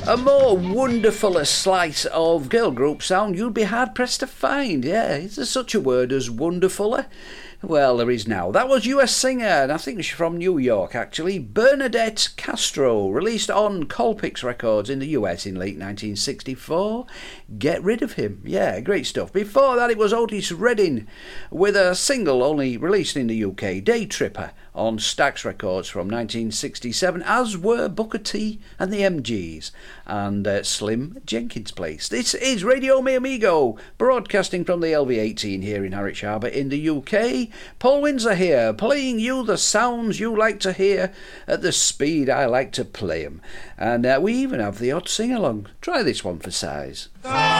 A more wonderful slice of girl group sound you'd be hard pressed to find. Yeah, is there such a word as wonderfuller? Well, there is now. That was US singer, and I think she's from New York actually, Bernadette Castro, released on Colpix Records in the US in late 1964. Get Rid of Him. Yeah, great stuff. Before that it was Otis Redding with a single only released in the UK, Day Tripper, on Stax Records from 1967, as were Booker T and the MGs and Slim Jenkins Place. This is Radio Mi Amigo, broadcasting from the LV18 here in Harwich Harbour in the UK. Paul Windsor here, playing you the sounds you like to hear at the speed I like to play them. And we even have the odd sing-along. Try this one for size.